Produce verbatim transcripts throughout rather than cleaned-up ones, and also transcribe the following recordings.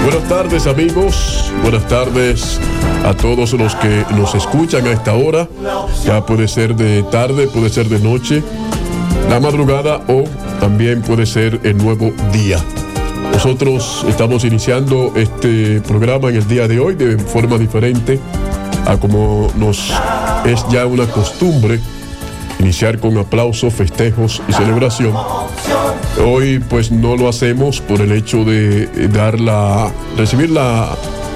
Buenas tardes, amigos. Buenas tardes a todos los que nos escuchan a esta hora. Ya puede ser de tarde, puede ser de noche, la madrugada o también puede ser el nuevo día. Nosotros estamos iniciando este programa en el día de hoy de forma diferente a como nos es ya una costumbre iniciar con aplausos, festejos y celebración. Hoy pues no lo hacemos por el hecho de dar la, recibir la,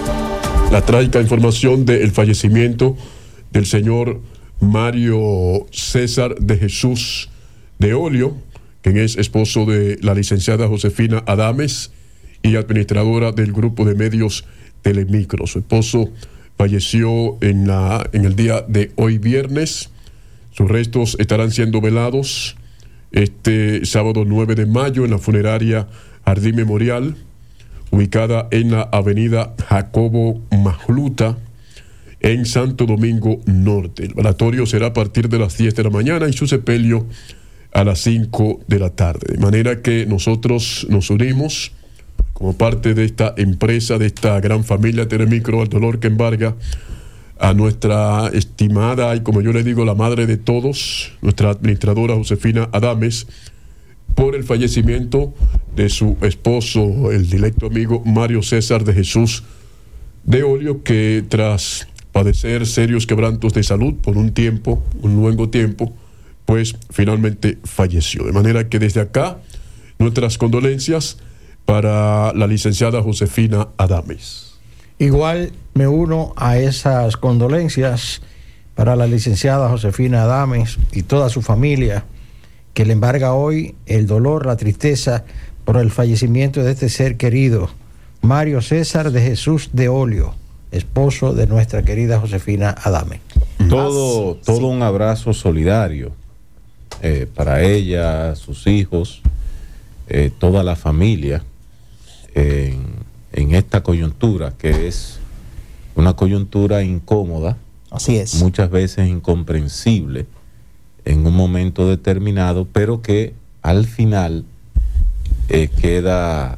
la trágica información del fallecimiento del señor Mario César de Jesús de Olio, quien es esposo de la licenciada Josefina Adames y administradora del grupo de medios Telemicro. Su esposo falleció en, la, en el día de hoy viernes. Sus restos estarán siendo velados este sábado nueve de mayo en la funeraria Jardín Memorial, ubicada en la avenida Jacobo Majluta, en Santo Domingo Norte. El velatorio será a partir de las diez de la mañana y su sepelio a las cinco de la tarde. De manera que nosotros nos unimos como parte de esta empresa, de esta gran familia Telemicro, al dolor que embarga a nuestra estimada y, como yo le digo, la madre de todos, nuestra administradora Josefina Adames, por el fallecimiento de su esposo, el directo amigo Mario César de Jesús de Olio, que tras padecer serios quebrantos de salud por un tiempo, un largo tiempo, pues finalmente falleció. De manera que desde acá, nuestras condolencias para la licenciada Josefina Adames. Igual me uno a esas condolencias para la licenciada Josefina Adames y toda su familia, que le embarga hoy el dolor, la tristeza por el fallecimiento de este ser querido, Mario César de Jesús de Olio, esposo de nuestra querida Josefina Adames. Todo, todo sí. Un abrazo solidario eh, para ella, sus hijos, eh, toda la familia, eh, en esta coyuntura, que es una coyuntura incómoda, así es, muchas veces incomprensible en un momento determinado, pero que al final eh, queda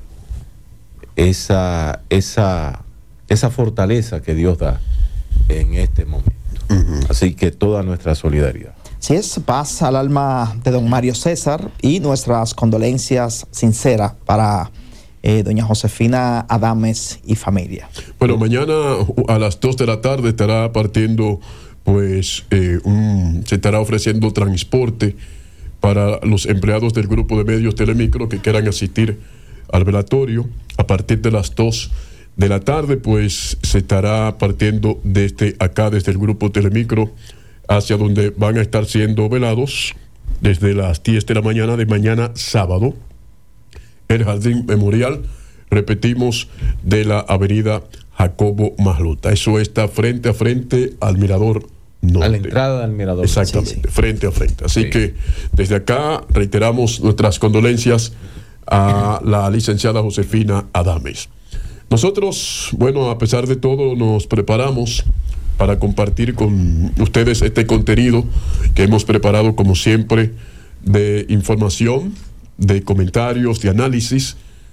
esa, esa, esa fortaleza que Dios da en este momento. Uh-huh. Así que toda nuestra solidaridad. Así es, paz al alma de don Mario César y nuestras condolencias sinceras para Eh, doña Josefina Adames y familia. Bueno, mañana a las dos de la tarde estará partiendo, pues, eh, un, se estará ofreciendo transporte para los empleados del grupo de medios Telemicro que quieran asistir al velatorio. A partir de las dos de la tarde, pues, se estará partiendo desde acá, desde el grupo Telemicro, hacia donde van a estar siendo velados desde las diez de la mañana de mañana sábado. El Jardín Memorial, repetimos, de la avenida Jacobo Majluta. Eso está frente a frente al Mirador Norte. A la entrada del Mirador. Exactamente, sí, sí. frente a frente. Así sí. que desde acá reiteramos nuestras condolencias a la licenciada Josefina Adames. Nosotros, bueno, a pesar de todo, nos preparamos para compartir con ustedes este contenido que hemos preparado, como siempre, de información, de comentarios, de análisis.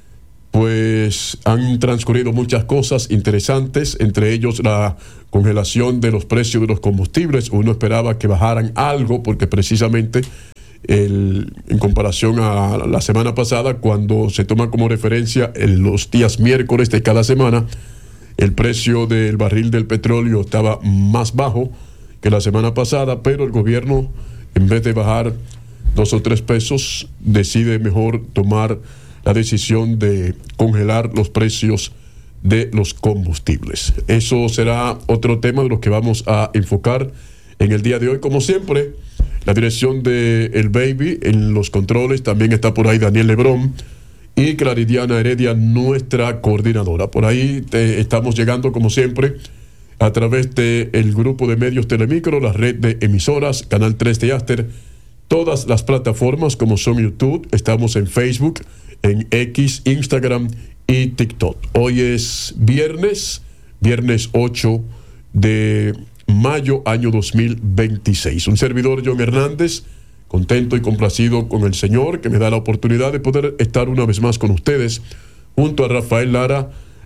Pues han transcurrido muchas cosas interesantes, entre ellos la congelación de los precios de los combustibles. Uno esperaba que bajaran algo, porque precisamente el, en comparación a la semana pasada, cuando se toma como referencia en los días miércoles de cada semana, el precio del barril del petróleo estaba más bajo que la semana pasada, pero el gobierno, en vez de bajar dos o tres pesos, decide mejor tomar la decisión de congelar los precios de los combustibles. Eso será otro tema de los que vamos a enfocar en el día de hoy. Como siempre, la dirección de El Baby en los controles, también está por ahí Daniel Lebrón y Claridiana Heredia, nuestra coordinadora. Por ahí te estamos llegando, como siempre, a través del grupo de medios Telemicro, la red de emisoras, Canal tres de Aster, todas las plataformas como son YouTube, estamos en Facebook, en X, Instagram y TikTok. Hoy es viernes, viernes ocho de mayo, año dos mil veintiséis. Un servidor, John Hernández, contento y complacido con el Señor, que me da la oportunidad de poder estar una vez más con ustedes, junto a Rafael Lara,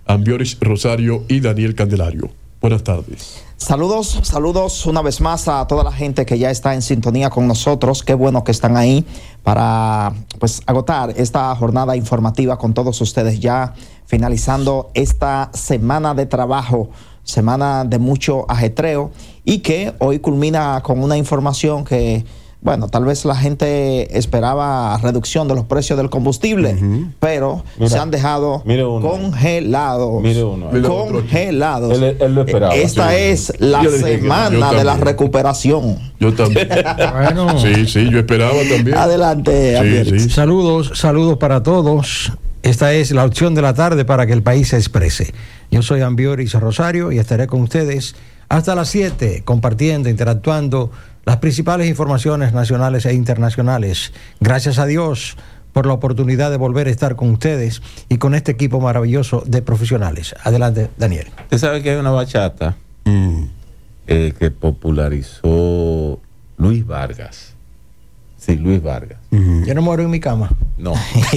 Ambioris Rosario y Daniel Candelario. Buenas tardes. Saludos, saludos una vez más a toda la gente que ya está en sintonía con nosotros. Qué bueno que están ahí para pues agotar esta jornada informativa con todos ustedes, ya finalizando esta semana de trabajo, semana de mucho ajetreo, y que hoy culmina con una información que, bueno, tal vez la gente esperaba reducción de los precios del combustible, uh-huh. pero mira, se han dejado congelados. Mire uno. Congelados. Él, él lo esperaba. Esta sí, es la semana de la recuperación. Yo también. Bueno. Sí, sí, yo esperaba también. Adelante. Sí, sí. Saludos, saludos para todos. Esta es la opción de la tarde para que el país se exprese. Yo soy Ambioris Rosario y estaré con ustedes hasta las siete, compartiendo, interactuando las principales informaciones nacionales e internacionales. Gracias a Dios por la oportunidad de volver a estar con ustedes y con este equipo maravilloso de profesionales. Adelante, Daniel. Usted sabe que hay una bachata mm. eh, que popularizó Luis Vargas. Sí, Luis Vargas. Uh-huh. Yo no muero en mi cama. No.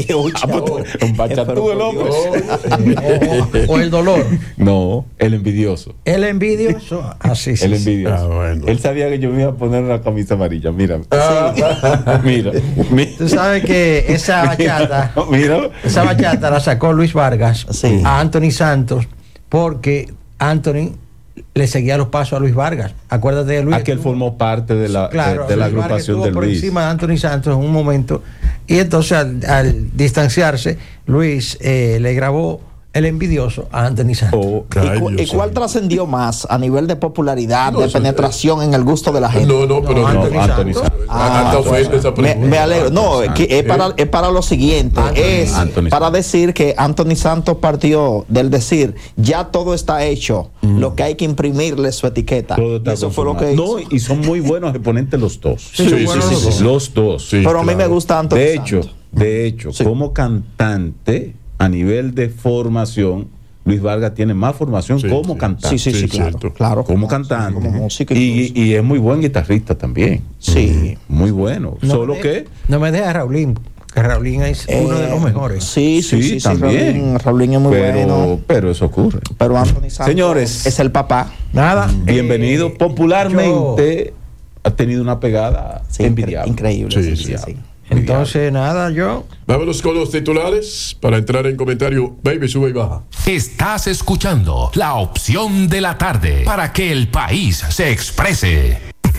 Un bachatú de loco. O el dolor. No, el envidioso. El envidioso. Así sí, El envidioso. Ah, bueno. Él sabía que yo me iba a poner una camisa amarilla. Mira. Ah. mira, mira. Tú sabes que esa bachata. Mira. Esa bachata la sacó Luis Vargas sí. a Anthony Santos porque Anthony le seguía los pasos a Luis Vargas. Acuérdate de Luis. A que él formó parte de la, claro, de, de la agrupación de Luis. Por encima de Anthony Santos en un momento. Y entonces al, al distanciarse, Luis eh, le grabó El envidioso a Anthony Santos. Oh, ¿Y, cu ¿Y cuál trascendió más a nivel de popularidad, no, de penetración es, en el gusto de la gente? No, no, pero no, Anthony, no, Anthony Santos. Ah, bueno, me, me alegro. No, es, que es, para, es para lo siguiente. Anthony, es Anthony para Santos. Decir que Anthony Santos partió del decir, ya todo está hecho, mm. lo que hay que imprimirle su etiqueta. Todo eso fue lo que hizo. No, y son muy buenos exponentes los dos. Sí, sí, sí, sí, sí, sí, sí. Los dos. Sí, pero claro. a mí me gusta Anthony de Santos. Hecho, de hecho, sí. como cantante, a nivel de formación, Luis Vargas tiene más formación sí, como sí. cantante. Sí, sí, sí, sí claro, claro. Como cantante. Como música y, y es muy buen guitarrista también. Sí. Muy bueno. No Solo me, que... No me deja Raulín, que Raulín es eh, uno de los mejores. Sí, sí, sí, sí también. Raulín, Raulín es muy pero, bueno. Pero eso ocurre. Pero Anthony Santos Señores, es el papá. Nada. Bienvenido. Eh, Popularmente yo, ha tenido una pegada sí, envidiable. Increíble. Sí, sí, sí. sí. Entonces, nada, yo. Vámonos con los titulares para entrar en comentario. Baby, sube y baja. Estás escuchando la opción de la tarde para que el país se exprese.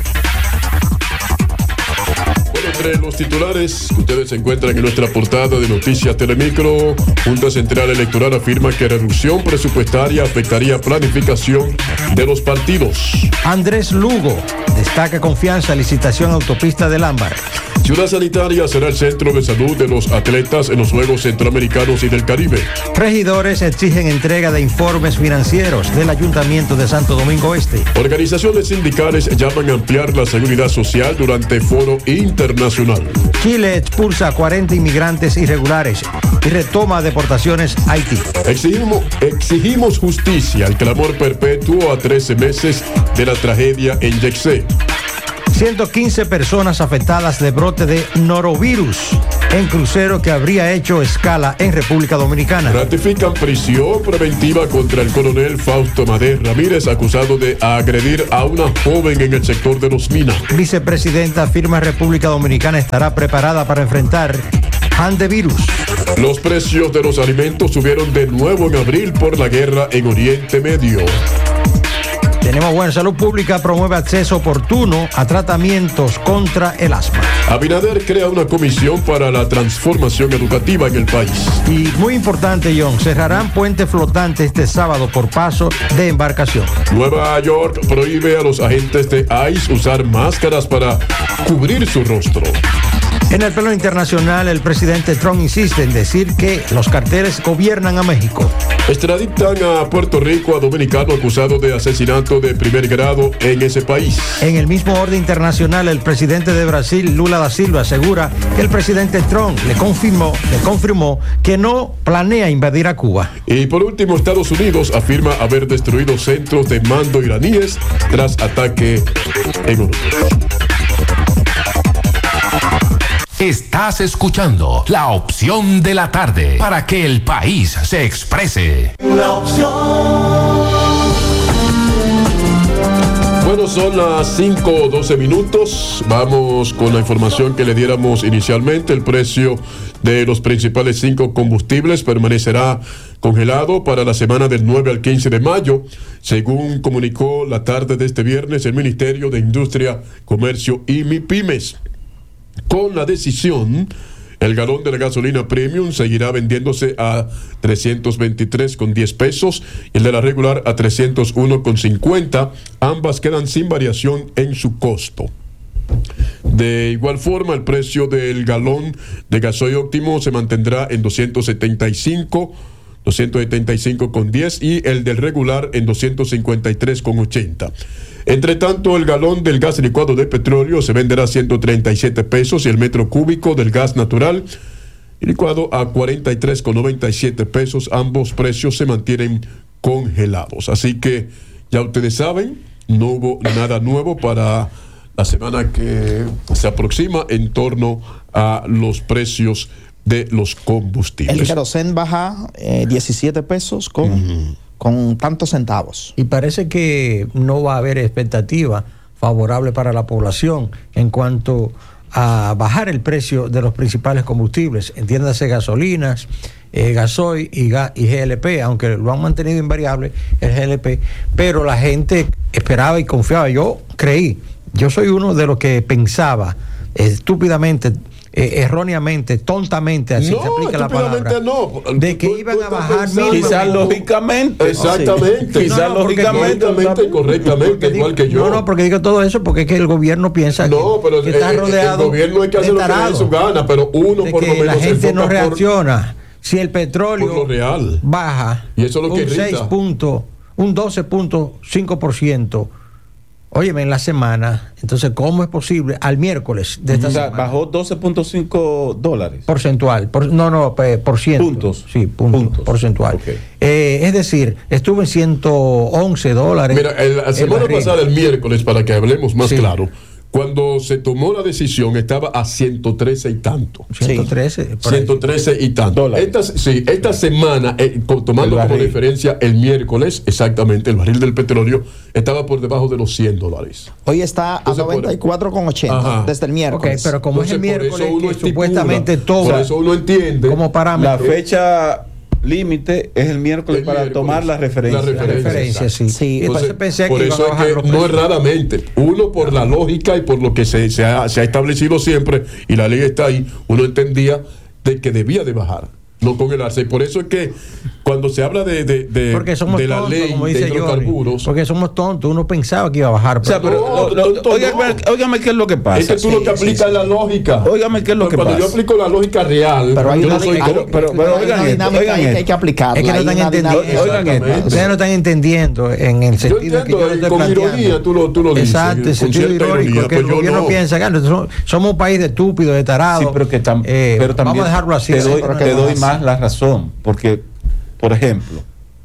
Bueno, entre los titulares que ustedes encuentran en nuestra portada de Noticias Telemicro, Junta Central Electoral afirma que reducción presupuestaria afectaría planificación de los partidos. Andrés Lugo destaca confianza, licitación autopista del Ámbar. Ciudad Sanitaria será el centro de salud de los atletas en los Juegos Centroamericanos y del Caribe. Regidores exigen entrega de informes financieros del Ayuntamiento de Santo Domingo Este. Organizaciones sindicales llaman a ampliar la seguridad social durante foro internacional. Chile expulsa a cuarenta inmigrantes irregulares y retoma deportaciones a Haití. Exigimos, exigimos justicia, el clamor perpetuo a trece meses de la tragedia en Yexé. ciento quince personas afectadas de brote de norovirus en crucero que habría hecho escala en República Dominicana. Ratifican prisión preventiva contra el coronel Fausto Madé Ramírez, acusado de agredir a una joven en el sector de Los Minas. Vicepresidenta afirma República Dominicana estará preparada para enfrentar handevirus. Los precios de los alimentos subieron de nuevo en abril por la guerra en Oriente Medio. Tenemos buena salud pública, promueve acceso oportuno a tratamientos contra el asma. Abinader crea una comisión para la transformación educativa en el país. Y muy importante, John, cerrarán puente flotante este sábado por paso de embarcación. Nueva York prohíbe a los agentes de ICE usar máscaras para cubrir su rostro. En el plano internacional, el presidente Trump insiste en decir que los carteles gobiernan a México. Extraditan a Puerto Rico a dominicano acusado de asesinato de primer grado en ese país. En el mismo orden internacional, el presidente de Brasil, Lula da Silva, asegura que el presidente Trump le confirmó, le confirmó que no planea invadir a Cuba. Y por último, Estados Unidos afirma haber destruido centros de mando iraníes tras ataque en Honduras. Estás escuchando La Opción de la Tarde para que el país se exprese. La opción. Bueno, son las cinco doce minutos. Vamos con la información que le diéramos inicialmente. El precio de los principales cinco combustibles permanecerá congelado para la semana del nueve al quince de mayo, según comunicó la tarde de este viernes el Ministerio de Industria, Comercio y MIPYMES. Con la decisión, el galón de la gasolina premium seguirá vendiéndose a trescientos veintitrés con diez pesos y el de la regular a trescientos uno con cincuenta. Ambas quedan sin variación en su costo. De igual forma, el precio del galón de gasoil óptimo se mantendrá en doscientos setenta y cinco con diez y el del regular en doscientos cincuenta y tres con ochenta. Entre tanto, el galón del gas licuado de petróleo se venderá a ciento treinta y siete pesos y el metro cúbico del gas natural licuado a cuarenta y tres con noventa y siete pesos. Ambos precios se mantienen congelados. Así que ya ustedes saben, no hubo nada nuevo para la semana que se aproxima en torno a los precios de los combustibles. El querosén baja eh, diecisiete pesos con... Uh-huh. con tantos centavos. Y parece que no va a haber expectativa favorable para la población en cuanto a bajar el precio de los principales combustibles, entiéndase gasolinas, eh, gasoil y, ga, y G L P, aunque lo han mantenido invariable el G L P, pero la gente esperaba y confiaba. Yo creí, yo soy uno de los que pensaba eh, estúpidamente, Eh, erróneamente, tontamente, así no, se aplica la palabra, no. de que tú, iban tú a bajar quizás lógicamente, exactamente, sí. quizás no, no, lógicamente, porque, correctamente, digo, igual que yo. No, no, porque digo todo eso porque es que el gobierno piensa no, que, pero que está el, rodeado el gobierno hay que hacer lo que le dé su gana, pero uno de por que lo menos la gente no reacciona. Por, si el petróleo por lo real. baja y eso es lo que un seis punto, un doce punto cinco por ciento. Óyeme, en la semana, entonces, ¿cómo es posible al miércoles de esta o sea, semana? bajó doce punto cinco dólares. Porcentual, por, no, no, por ciento. Puntos. Sí, puntos, puntos. Porcentual. Okay. Eh, es decir, estuvo en ciento once dólares. Mira, el, la semana pasada, el miércoles, para que hablemos más sí. claro, cuando se tomó la decisión estaba a ciento trece y tanto. ciento trece. Sí. ciento trece y tanto. Esta, sí, esta semana, eh, tomando como referencia el miércoles, exactamente, el barril del petróleo estaba por debajo de los cien dólares. Hoy está Entonces, a noventa y cuatro con ochenta desde el miércoles. Okay, pero como Entonces, es el miércoles, que estipula, supuestamente todo. Por eso uno entiende. Como parámetro. La fecha límite es el miércoles el para miércoles, tomar la referencia. La referencia, la referencia sí. sí. Entonces, pensé por que eso es que no erradamente, uno por la lógica y por lo que se, se, ha, se ha establecido siempre, y la ley está ahí, uno entendía de que debía de bajar, no congelarse. Y por eso es que cuando se habla de, de, de, porque somos de la tontos, ley como de dice hidrocarburos. Jorge, porque somos tontos, uno pensaba que iba a bajar. O sea, pero, no, lo, lo, tonto, óigame, no. óigame qué es lo que pasa. Es que tú sí, lo que aplicas sí, es la lógica. Óigame qué es lo que cuando pasa. yo aplico la lógica real, pero hay yo una, no soy hay, pero, pero, pero hay oigan una esto, dinámica oigan ahí que esto. hay que aplicarla. Es que no están entendiendo. Oigan esto. Ustedes no están entendiendo en el sentido yo entiendo, que yo lo estoy con planteando. ironía tú lo, tú lo dices. Exacto, el sentido irónico, que el gobierno no. piensa, claro, somos un país de estúpidos, de tarados. Sí, pero, que tam, eh, pero también vamos a dejarlo así. Te doy, sí, te doy más la razón, porque, por ejemplo,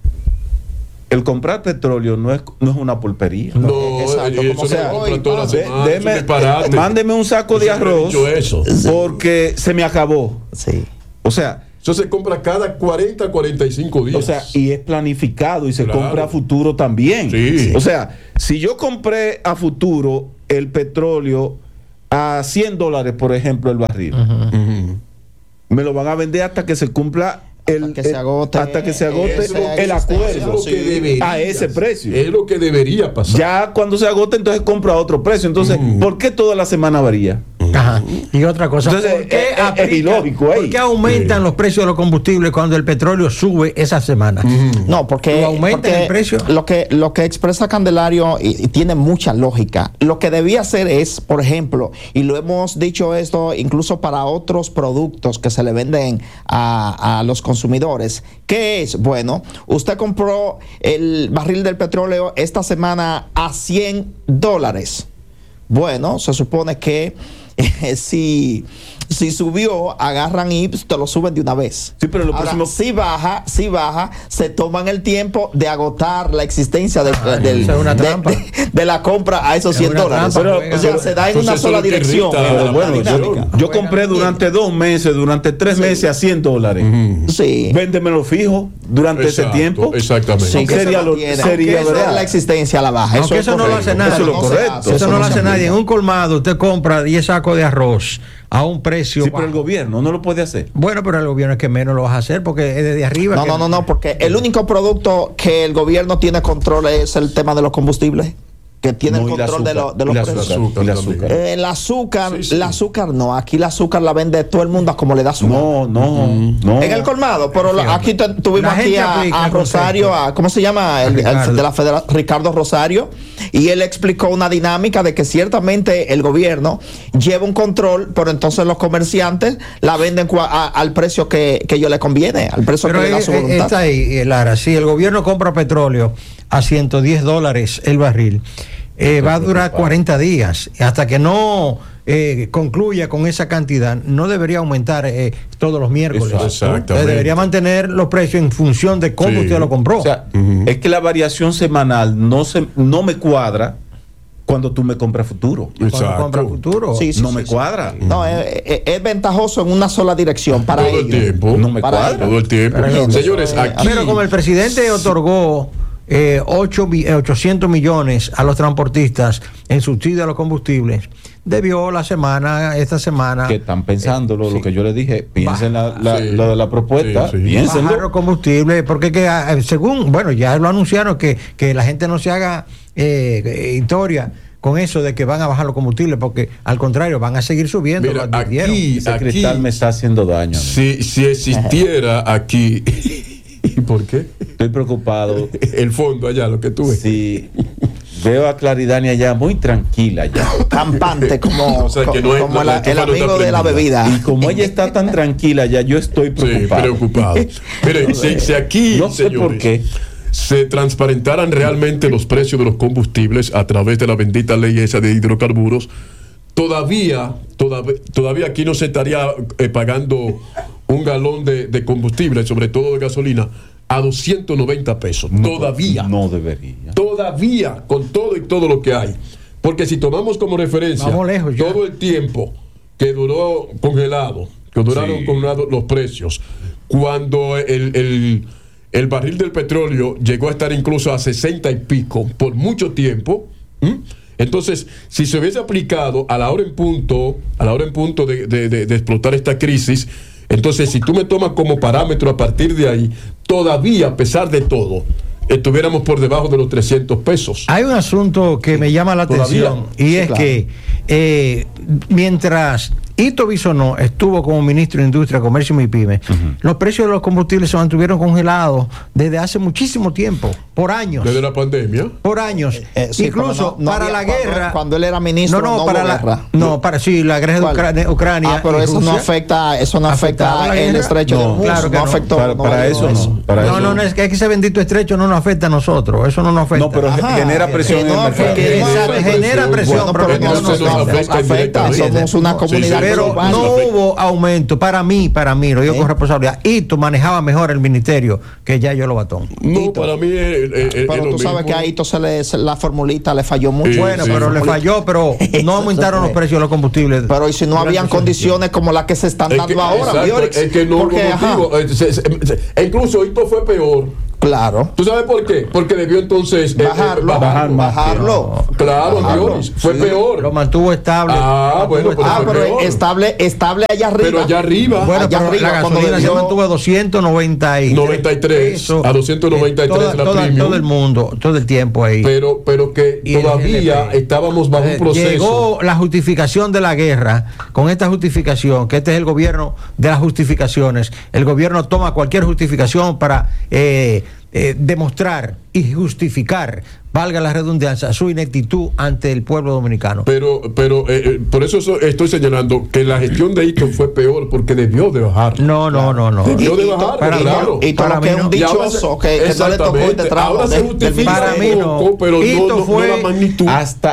el comprar petróleo no es, no es una pulpería. No, exacto, eso como sea, hoy, toda la semana, deme, eso mándeme un saco de arroz eso. porque se me acabó. Sí. O sea, eso se compra cada cuarenta, cuarenta y cinco días. O sea, y es planificado y se claro. compra a futuro también. Sí. O sea, si yo compré a futuro el petróleo a cien dólares, por ejemplo, el barril, uh-huh. Uh-huh. me lo van a vender hasta que se cumpla el, hasta que se agote, hasta que se agote es el acuerdo es que debería, a ese precio. Es lo que debería pasar. Ya cuando se agote, entonces compra a otro precio. Entonces, uh-huh. ¿por qué toda la semana varía? Ajá. Y otra cosa, entonces, ¿por qué, es, aplica, es ilógico ahí. ¿por qué aumentan sí. los precios de los combustibles cuando el petróleo sube esa semana? Uh-huh. No, porque, aumenta el precio. Lo que, lo que expresa Candelario y, y tiene mucha lógica. Lo que debía hacer es, por ejemplo, y lo hemos dicho esto incluso para otros productos que se le venden a, a los consumidores. ¿Qué es? Bueno, usted compró el barril del petróleo esta semana a cien dólares. Bueno, se supone que eh, si Si subió, agarran y te lo suben de una vez. Sí, pero lo Ahora, próximo- si baja, si baja, se toman el tiempo de agotar la existencia de, Ah, del- esa es una de- trampa. de- de la compra a esos Es cien una dólares. trampa, Pero, juega. o sea, se da en Entonces una eso sola es lo que dirección. irrita la- Pero la bueno, dinámica. yo, yo compré durante dos meses, durante tres meses a cien dólares. Sí. Véndemelo fijo durante Exacto, ese tiempo. exactamente. Sí, que sería se lo- mantiene, sería aunque verdad. la existencia a la baja. Aunque eso, es no lo correcto. hace nadie. Eso es lo Pero no se correcto. hace, Eso no lo hace se nadie. En aplica. un colmado usted compra diez sacos de arroz a un precio Sí, pero el bajo. gobierno no lo puede hacer. Bueno, pero el gobierno es que menos lo vas a hacer porque es desde arriba. No, que- no, no, no, porque el único producto que el gobierno tiene control es el tema de los combustibles, que tiene No, el y la control de, azúcar, lo- de y los la precios. azúcar, y la azúcar. Eh, el azúcar, Sí, sí. el azúcar no, aquí el azúcar la vende todo el mundo a como le da su gana. No, no, no. En el colmado, pero la- aquí te- tuvimos La aquí gente a, aplica a el Rosario, concepto. a, ¿cómo se llama? El, el Ricardo. de la federa- Ricardo Rosario, y él explicó una dinámica de que ciertamente el gobierno lleva un control, pero entonces los comerciantes la venden cua- a- al precio que, que ellos le conviene, al precio Pero que le da eh, su eh, voluntad. está ahí, eh, Lara. Si el gobierno compra petróleo a ciento diez dólares el barril, eh, va a durar cuarenta días. Hasta que no eh, concluya con esa cantidad, no debería aumentar eh, todos los miércoles. Exacto. Exactamente. Entonces, debería mantener los precios en función de cómo Sí. usted lo compró. O sea, es que la variación semanal no se no me cuadra cuando tú me compras futuro. Cuando Exacto. compra futuro. Sí, sí, no sí, me sí. cuadra. No, es, es- es ventajoso en una sola dirección para Todo el ellos. tiempo. No me Para cuadra. Todo el tiempo. Pero eso, Señores, eso es- aquí. Pero como el presidente otorgó eh, ocho mi- eh, ochocientos millones a los transportistas en subsidio a los combustibles, debió la semana, esta semana, Que están pensando lo, sí. lo que yo les dije. Piensen la, la, Sí. lo de la propuesta. Sí, sí. Piénsenlo. bajar los combustibles, porque que, ah, según, bueno, ya lo anunciaron, que, que la gente no se haga eh, eh, historia con eso de que van a bajar los combustibles, porque al contrario, van a seguir subiendo. Mira, lo advirtieron. aquí, Ese aquí, cristal me está haciendo daño. a mí. si, si existiera aquí. ¿Y por qué? Estoy preocupado. El fondo allá, lo que tú ves. Si veo a Claridania allá muy tranquila ya. Campante como, O sea, que no es- como no, el, la estufa el no está amigo de la prendida. bebida. Y como ella está tan tranquila ya, yo estoy Sí, preocupado. preocupado. Miren, si, si aquí, No sé señores, por qué. se transparentaran realmente los precios de los combustibles a través de la bendita ley esa de hidrocarburos, todavía, todavía, todavía aquí no se estaría eh, pagando un galón de, de combustible, sobre todo de gasolina, a doscientos noventa pesos. todavía. No debería. Todavía, con todo y todo lo que hay. Porque si tomamos como referencia Vamos lejos ya. todo el tiempo que duró congelado, que duraron Sí. congelados los precios, cuando el, el- el barril del petróleo llegó a estar incluso a sesenta y pico por mucho tiempo, ¿m? Entonces, si se hubiese aplicado a la hora en punto, a la hora en punto de, de- de- de explotar esta crisis, entonces si tú me tomas como parámetro a partir de ahí, todavía a pesar de todo, estuviéramos por debajo de los trescientos pesos. Hay un asunto que me llama la Todavía. atención y es claro. que eh, mientras Ito Bisonó estuvo como ministro de Industria, Comercio y MIPYME, los precios de los combustibles se mantuvieron congelados desde hace muchísimo tiempo, por años. Desde la pandemia. Por años. Eh, sí, Incluso pero no- no para había- la cuando- guerra. cuando él era ministro, no para hubo la guerra. No, para sí, la guerra de ¿Cuál? Ucrania, Ucrania Ah, pero y eso no Rusia. afecta, eso no ¿Afectaba afecta la el guerra? estrecho No, de Hormuz, claro que no no. afectó. Para, no, para eso no. Para No, eso no, no, es que ese bendito estrecho no nos afecta a nosotros. Eso no nos afecta. No, pero Ajá. genera presión Que en el no, mercado. porque Genera- esa- genera presión, Bueno, pero pero no no nos nos afecta afecta, indirectamente. somos una Sí, comunidad sí, Pero global. no hubo aumento. Para mí, para mí, lo digo ¿Eh? con responsabilidad. Ito manejaba mejor el ministerio que ya yo lo batón. No, para mí es, es- es Pero lo tú sabes mismo. que a Hito se le, se- la formulita le falló mucho. Sí, Bueno, sí. pero le falló, pero no aumentaron los precios de los combustibles. Pero y si no Durante habían su condiciones como las que se están Es dando que, ahora, exacto, Biorix? es que no Porque, hubo ajá, motivo. Eh, se- se- se- e incluso esto fue peor. claro. ¿Tú sabes por qué? Porque debió entonces eh, eh, Bajarlo, bajar más. bajarlo. Claro, Bajarlo. Dionis, fue Sí. peor. Lo mantuvo estable. Ah, Lo mantuvo bueno, pero Ah, fue estable. pero peor. estable, estable allá arriba. Pero allá arriba, Bueno, allá pero arriba, la cuando gasolina se debió- mantuvo a doscientos noventa y noventa y tres, pesos. a doscientos noventa y tres Toda- la toda- premium. Todo el mundo, todo el tiempo ahí. pero, pero que Y el todavía G L P. estábamos bajo un Eh, proceso. Llegó la justificación de la guerra. Con esta justificación, que este es el gobierno de las justificaciones, el gobierno toma cualquier justificación para eh, eh, demostrar y justificar, valga la redundancia, su ineptitud ante el pueblo dominicano. Pero, pero eh, eh, por eso so- estoy señalando que la gestión de Hito fue peor porque debió de bajar. No, no, no, no. Debió de Y- y- bajar, para- claro. Y todo Para lo que mí es un no. Y ahora dichoso se- que, que no le tocó el exactamente, detrás ahora se del- del justifica Para mí no. poco, pero Hito no, no fue- la magnitud. Hasta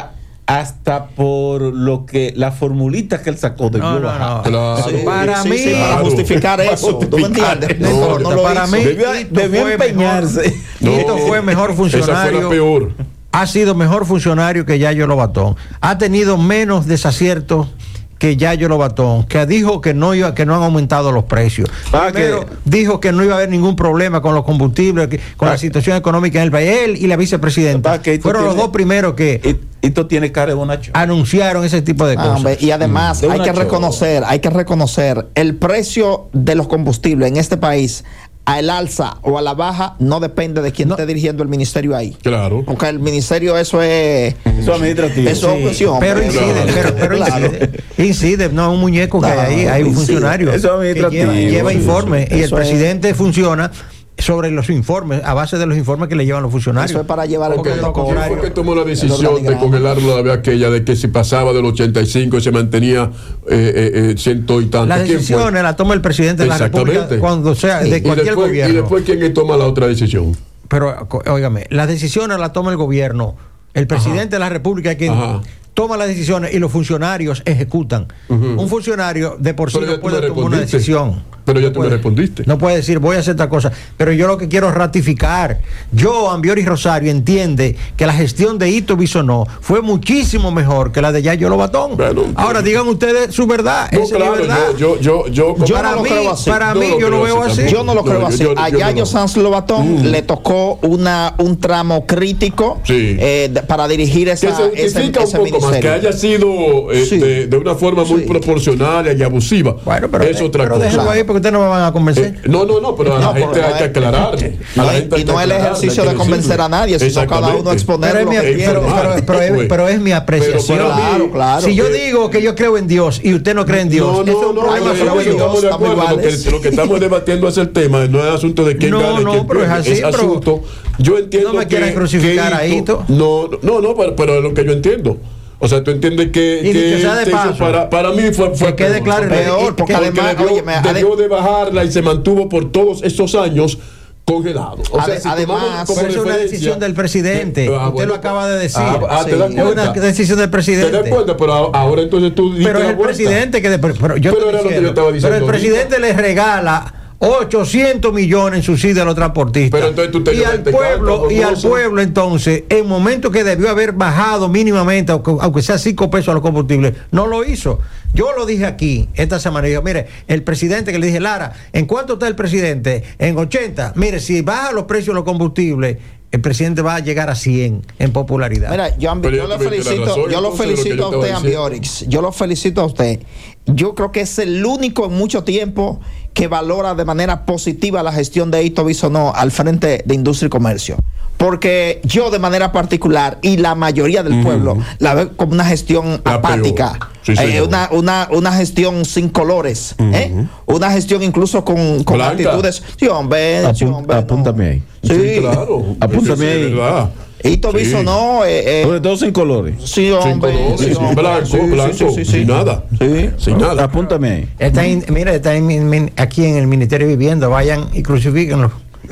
hasta por lo que la formulita que él sacó debió No, no, bajar. no. Claro. Sí, Para sí, mí- sí, para Claro. justificar eso. ¿Tú me entiendes? No No, importa, no lo para hizo. mí Debió- Tito debió fue empeñarse. mejor- No, Tito fue mejor Esa fue funcionario. la peor. Ha sido mejor funcionario que Yayo Lobatón. Ha tenido menos desaciertos que Yayo Lobatón, que dijo que no iba, que no han aumentado los precios. Ah, Primero, que- dijo que no iba a haber ningún problema con los combustibles, que- con Ah, la situación económica en el país. Él y la vicepresidenta Ah, que esto fueron los tiene- dos primeros que Y- Esto tiene cara de bonacho. anunciaron ese tipo de Ah, cosas. hombre, y además De hay una que chova. reconocer, hay que reconocer el precio de los combustibles en este país al alza o a la baja no depende de quién No. esté dirigiendo el ministerio ahí. Claro. Porque el ministerio eso es Eso es administrativo. eso es Sí, opción, pero hombre. incide, Claro. pero, pero Claro. incide, incide, no es un muñeco que No, hay ahí, hay un incide. funcionario Eso es que administrativo. lleva, lleva Sí, informes sí, y el eso es. presidente funciona sobre los informes, a base de los informes que le llevan los funcionarios. Eso es para llevar el Porque de lo ¿Quién contrario- fue que tomó la el decisión de organigrama. congelarlo la vez aquella de que si pasaba del ochenta y cinco y se mantenía eh, eh, eh, ciento y tanto? Las ¿Quién fue? decisiones las toma el presidente de la República Exactamente. cuando sea Sí. de Y cualquier después, y gobierno. después quién toma la otra decisión. Pero, co- óigame, las decisiones las toma el gobierno. El presidente de la República es quien Ajá. toma las decisiones y los funcionarios ejecutan. Ujú. Un funcionario de por sí Pero ya no tú puede me tomar una respondiste. decisión. Pero ya No tú me puede. respondiste. No puede decir, voy a hacer esta cosa. Pero yo lo que quiero es ratificar. Yo, Ambiori Rosario, entiende que la gestión de Hito Bisonó fue muchísimo mejor que la de Yayo Lobatón. Bueno, Ahora digan ustedes su verdad. No, Esa es mi claro, verdad. yo, yo, yo, yo, Yo para no lo mí, creo así. para No mí, lo yo lo creo veo así así. tampoco. Yo no lo No, creo yo- así. yo- yo A no Yayo lo- Sanz Lobatón le tocó una, un tramo crítico Sí. eh, de- para dirigir que esa, se ese, justifica ese un poco más, que ministerio. haya sido eh, Sí. de, de una forma muy Sí. proporcional y abusiva. Bueno, pero, es otra pero cosa. déjenlo ahí porque ustedes no me van a convencer. Eh, no, no, no, pero a la No, gente pero hay no que es- aclararle. A la No, gente hay y que no es el aclararle, ejercicio hay que de convencer a nadie, sino cada Exactamente. uno exponer Pero es, mi, lo que Es pero, normal, pero- pero es, pues. pero es mi apreciación. Pero para mí- Claro, claro. Si yo Eh, digo que yo creo en Dios y usted no cree en Dios, No, eso es no, un no, problema no, suyo. no, estamos de estamos acuerdo. Lo iguales. que, lo que estamos debatiendo es el tema, no es asunto de quién No, gana y no, quién pero es pierde, así, pero asunto. Yo entiendo no me que, quieran crucificar que ahí, Hito- tú. No, no, no, pero, pero es lo que yo entiendo. O sea, tú entiendes que, Y dicho sea de él te hizo paso, para, para mí fue, fue que quede peor. claro, Peor, porque que- además, debió, óyeme, debió ade- de bajarla y se mantuvo por todos estos años congelado. O sea, Ade- si además, tomamos como pero es una referencia- decisión del presidente. Eh, ah, Usted bueno, lo acaba de decir. Ah, ah, ¿te Sí. das Es una cuenta? decisión del ¿Te presidente. das cuenta? Pero a- ahora entonces tú diste Pero es la el vuelta. presidente que. de- pero, pero yo Pero estoy era lo que yo diciendo, estaba diciendo pero el presidente le regala ochocientos millones en subsidio a los transportistas. Pero entonces tú te y al te pueblo, cantas, y al famoso. pueblo entonces, en momento que debió haber bajado mínimamente, aunque, aunque sea cinco pesos a los combustibles, no lo hizo. Yo lo dije aquí esta semana. Y digo, mire, el presidente que le dije, Lara, ¿en cuánto está el presidente? En ochenta. Mire, si baja los precios de los combustibles, el presidente va a llegar a cien en popularidad. Mira, yo, Ambi- Pero yo ya lo tuviste la felicito, razón, yo lo entonces, de lo que felicito yo a estaba usted, diciendo. Ambiorix. Yo lo felicito a usted. Yo creo que es el único en mucho tiempo que valora de manera positiva la gestión de Hito Bisonó al frente de Industria y Comercio. Porque yo de manera particular y la mayoría del pueblo la ve como una gestión La apática, peor. Sí, eh, señor. una, una, una gestión sin colores, ¿eh? Una gestión incluso con, con Blanca. actitudes. Sí, hombre, sí, Apun- hombre, no. apúntame ahí. Sí, Sí, claro. Apúntame Sí, sí, ahí. es verdad. Hito Sí. Bisonó, eh, eh, Sobre todo sin colores. sí, Sin hombre, colores, sí, sin hombre. blanco, Sí, sí, blanco, sí, sí, sí. sin nada. Sí. Sin nada. Apúntame ahí. Está en- mira, está en mi- mi- aquí en el Ministerio de Vivienda. Vayan y crucifíquenlo.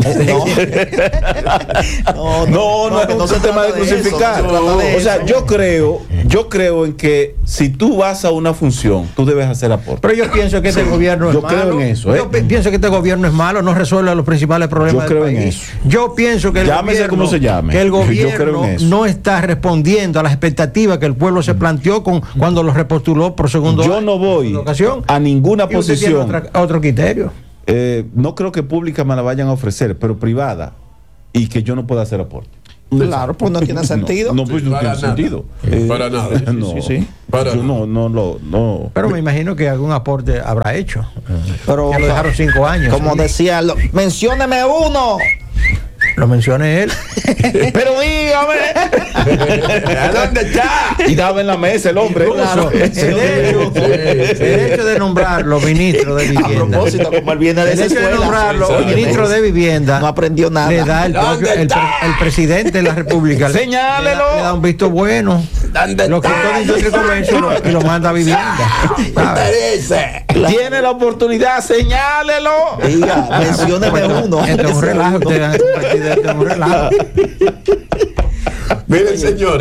No, No, no, no, no se se trata de trata de eso, crucificar. no se trata de O sea, eso. yo creo, yo creo en que si tú vas a una función, tú debes hacer aporte. Pero yo pienso que este gobierno es yo malo. creo en eso, ¿eh? Yo pi- pienso que este gobierno es malo, no resuelve los principales problemas Yo creo del en país. eso. Yo pienso que el Llámese gobierno, como se llame. que el Yo creo gobierno en eso. no está respondiendo a las expectativas que el pueblo se planteó con cuando lo repostuló por segundo Yo no voy segunda ocasión. a ninguna Y usted tiene posición. otra- otro criterio. Eh, no creo que pública me la vayan a ofrecer, pero privada, y que yo no pueda hacer aporte. Claro, pues no tiene sentido. No, no, pues no Para tiene nada. sentido. Para nada. No, sí, sí. Para yo nada. no, no, no, no. Pero me imagino que algún aporte habrá hecho. Pero Que lo dejaron cinco años. como Sí. decía, lo- mencióneme uno. Lo mencione él. Pero dígame. ¿Dónde está? Y daba en la mesa el hombre. Claro, el hecho, el hecho de nombrarlo ministro de A vivienda. propósito, como él viene de El esa hecho de escuela, nombrarlo Exacto. ministro de vivienda no aprendió nada. le da el, propio- el, pre- el presidente de la República le- Señálelo. le da, le da un visto bueno, ¿Dónde lo quitó de industria y comercio y lo, y lo manda a vivienda. ¿Sabes? Tiene la oportunidad, señálelo. Diga, mencióneme uno. Esto es un relajo, ustedes han compartido esto es un relajo. Miren, señores,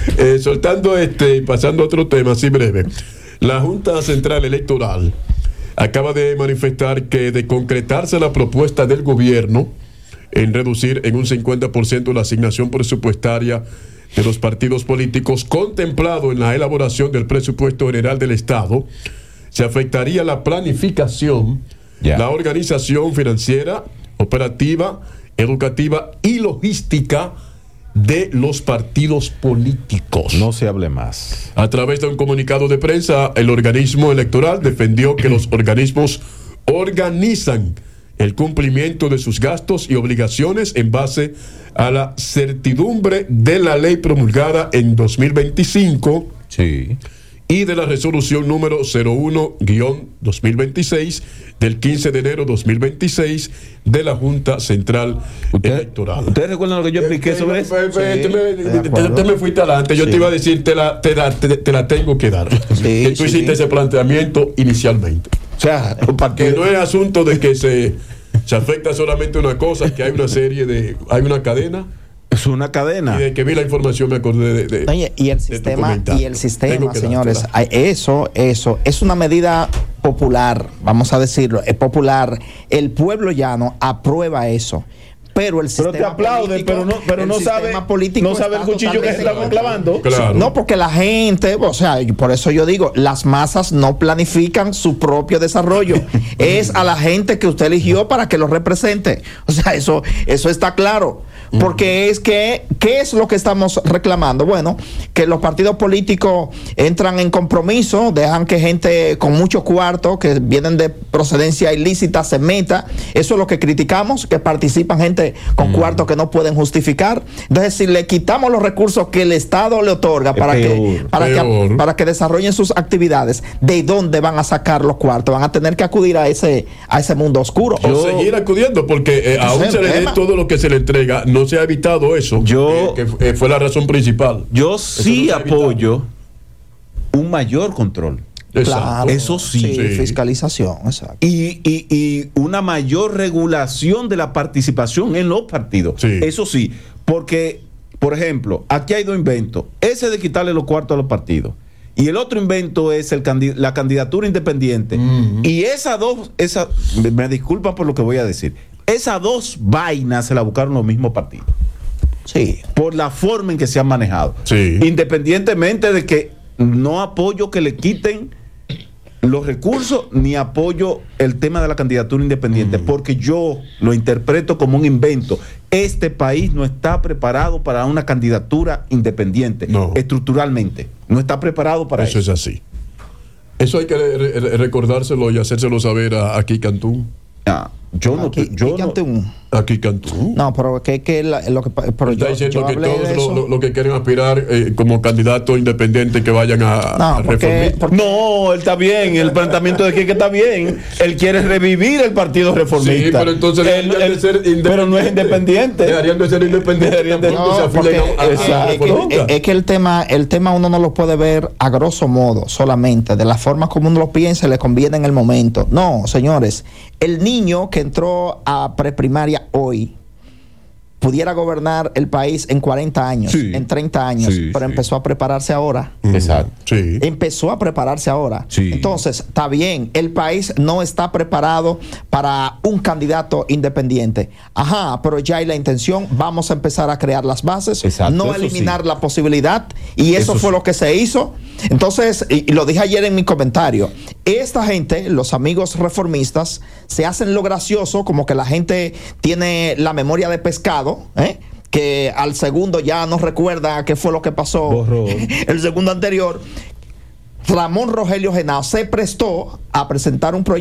eh, soltando este y pasando a otro tema, así breve. La Junta Central Electoral acaba de manifestar que de concretarse la propuesta del gobierno en reducir en un cincuenta por ciento la asignación presupuestaria de los partidos políticos contemplado en la elaboración del presupuesto general del Estado, se afectaría la planificación, yeah. la organización financiera, operativa, educativa y logística de los partidos políticos. No se hable más. A través de un comunicado de prensa, el organismo electoral defendió que los organismos organizan el cumplimiento de sus gastos y obligaciones en base a la certidumbre de la ley promulgada en dos mil veinticinco. Sí. Y de la resolución número cero uno guión dos mil veintiséis del quince de enero de dos mil veintiséis de la Junta Central ¿Usted, Electoral. ¿Ustedes recuerdan lo que yo expliqué sobre eso? Usted me fuiste adelante. Yo sí. te iba a decir, te la, te la, te, te la tengo que dar. Sí, que tú sí, hiciste sí. ese planteamiento inicialmente. O sea, para que no es asunto de que se, se afecta solamente una cosa, que hay una serie de, hay una cadena. Es una cadena. Y de que vi la información me acordé de, de Oye, y el sistema, y el sistema, señores, eso, eso, es una medida popular, vamos a decirlo, es popular. El pueblo llano aprueba eso. Pero el sistema pero te aplaude, político, pero no, pero no sabe, no sabe el cuchillo que se está clavando. Claro. No, porque la gente, o sea, por eso yo digo, las masas no planifican su propio desarrollo. Es a la gente que usted eligió para que lo represente. O sea, eso, eso está claro. Porque es que, ¿qué es lo que estamos reclamando? Bueno, que los partidos políticos entran en compromiso, dejan que gente con mucho cuarto, que vienen de procedencia ilícita, se meta. Eso es lo que criticamos, que participan gente con mm. cuarto que no pueden justificar. Entonces, si le quitamos los recursos que el Estado le otorga para peor, que, para que para que desarrollen sus actividades, ¿de dónde van a sacar los cuartos? Van a tener que acudir a ese, a ese mundo oscuro. O Yo, seguir acudiendo, porque eh, aún se le dé todo lo que se le entrega, no se ha evitado eso, yo, que, que fue la razón principal. Yo sí no apoyo un mayor control. Claro, eso sí, sí, fiscalización, exacto. Y, y, y una mayor regulación de la participación en los partidos. Sí. Eso sí, porque, por ejemplo, aquí hay dos inventos. Ese de quitarle los cuartos a los partidos. Y el otro invento es el candid- la candidatura independiente. Uh-huh. Y esas dos, esa, me, me disculpan por lo que voy a decir, esas dos vainas se las buscaron los mismos partidos. Sí. Por la forma en que se han manejado. Sí. Independientemente de que no apoyo que le quiten los recursos, ni apoyo el tema de la candidatura independiente, mm. porque yo lo interpreto como un invento. Este país no está preparado para una candidatura independiente, no. estructuralmente. No está preparado para eso. Eso es así. Eso hay que re- re- recordárselo y hacérselo saber a aquí Cantú. Ah, yo no, aquí, yo aquí no. Aquí Cantú. No, pero que, que la, lo que pero está yo, diciendo yo que todos de los lo, lo que quieren aspirar eh, como candidato independiente que vayan a, no, a porque, reformar. porque, no, él está bien. El planteamiento de que está bien. Él quiere revivir el Partido Reformista. Sí, pero entonces él, él, él, de ser independiente. Pero no es independiente. Dejarían de ser independientes. De, no, porque, a, es, a, es, que, es que el tema, el tema uno no lo puede ver a grosso modo solamente, de la forma como uno lo piensa, le conviene en el momento. No, señores, el niño que entró a preprimaria hoy pudiera gobernar el país en cuarenta años, sí, en treinta años, sí, pero sí. empezó a prepararse ahora. Exacto. Sí. Empezó a prepararse ahora. Sí. Entonces, está bien, el país no está preparado para un candidato independiente. Ajá, pero ya hay la intención, vamos a empezar a crear las bases, exacto, no eliminar sí. la posibilidad, y eso, eso fue sí. lo que se hizo. Entonces, y, y lo dije ayer en mi comentario, esta gente, los amigos reformistas, se hacen lo gracioso, como que la gente tiene la memoria de pescado, ¿eh? Que al segundo ya no recuerda qué fue lo que pasó. Borró. El segundo anterior. Ramón Rogelio Genao se prestó a presentar un proyecto